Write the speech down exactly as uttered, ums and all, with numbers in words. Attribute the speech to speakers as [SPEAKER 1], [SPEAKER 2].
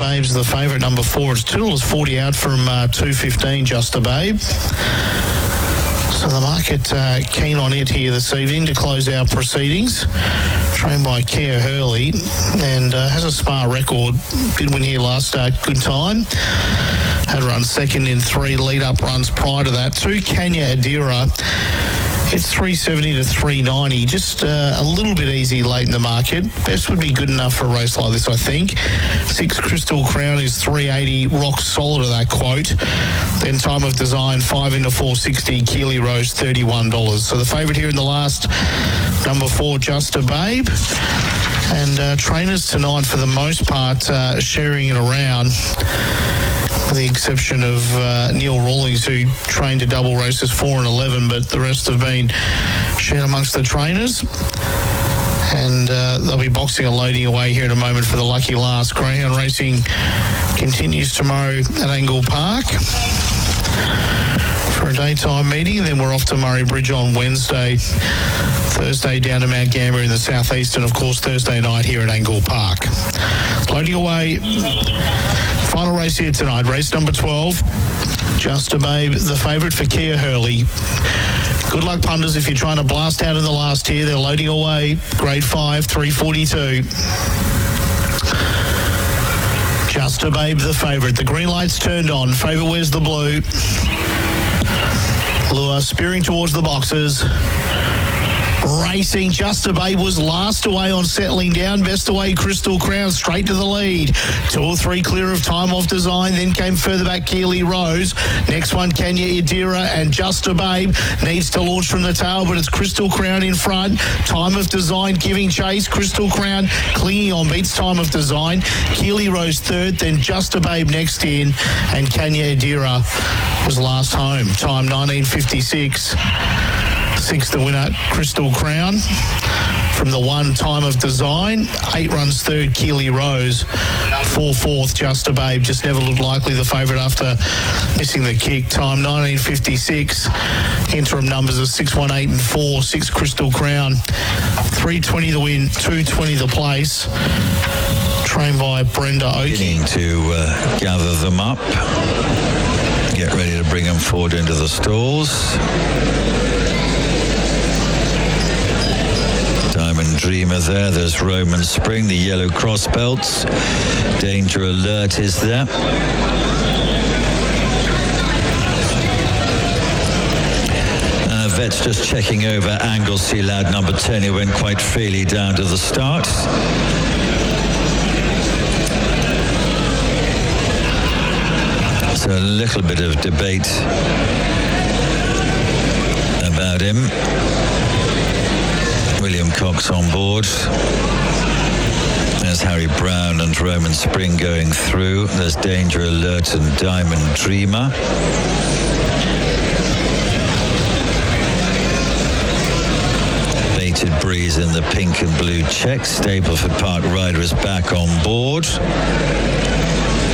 [SPEAKER 1] Babe's the favourite, number four. It's two dollars forty out from uh, two fifteen, Just a Babe. So the market uh, keen on it here this evening to close our proceedings. Trained by Kia Hurley and uh, has a Spa record. Did win here last start, good time. Had run second in three lead-up runs prior to that. Two, Kenya Adira. It's three seventy to three ninety, just uh, a little bit easy late in the market. Best would be good enough for a race like this, I think. Six, Crystal Crown is three eighty, rock solid of that quote. Then Time of Design, five into four sixty, Keely Rose, thirty-one dollars. So the favourite here in the last, number four, Just a Babe. And uh, trainers tonight, for the most part, uh, sharing it around, with the exception of uh, Neil Rawlings, who trained a double races four and eleven, but the rest have been shared amongst the trainers. And uh, they'll be boxing and loading away here in a moment for the lucky last. Greyhound racing continues tomorrow at Angle Park for a daytime meeting. Then we're off to Murray Bridge on Wednesday. Thursday down to Mount Gambier in the southeast, and of course Thursday night here at Angle Park. Loading away. Final race here tonight, race number twelve. Just a Babe, the favourite for Kia Hurley. Good luck, punters, if you're trying to blast out in the last here. They're loading away. Grade five, three forty-two. Just a Babe, the favourite. The green light's turned on. Favourite wears the blue. Lure spearing towards the boxes. Racing, Just a Babe was last away on settling down. Best away, Crystal Crown straight to the lead. Two or three clear of Time of Design. Then came further back Keely Rose. Next one, Kenya Adira, and Just a Babe needs to launch from the tail, but it's Crystal Crown in front. Time of Design giving chase. Crystal Crown clinging on, beats Time of Design. Keely Rose third, then Just a Babe next in, and Kenya Adira was last home. Time nineteen fifty-six. Sixth the winner, Crystal Crown. From the one, Time of Design. Eight runs third, Keely Rose. Four fourth, Just a Babe. Just never looked likely the favourite after missing the kick. Time nineteen fifty-six. Interim numbers of six, one, eight and four. Six, Crystal Crown. three twenty the win, two twenty the place. Trained by Brenda Oakey.
[SPEAKER 2] Beginning to uh, gather them up. Get ready to bring them forward into the stalls. Diamond Dreamer there. There's Roman Spring, the yellow cross belts. Danger Alert is there. Uh, Vet's just checking over Anglesey lad number ten, who went quite freely down to the start. So a little bit of debate about him. William Cox on board. There's Harry Brown and Roman Spring going through. There's Danger Alert and Diamond Dreamer. Baited Breeze in the pink and blue check. Stapleford Park Rider is back on board.